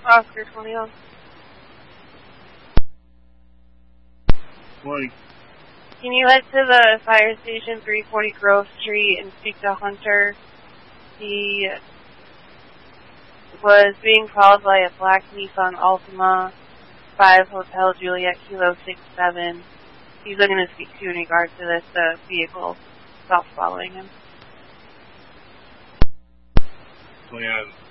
Oscar 21. Morning. Can you head to the fire station 340 Grove Street and speak to Hunter? He was being called by a black Nissan Altima, 5 Hotel Juliet Kilo 67. He's looking to speak to you in regards to this vehicle stop following him. 29.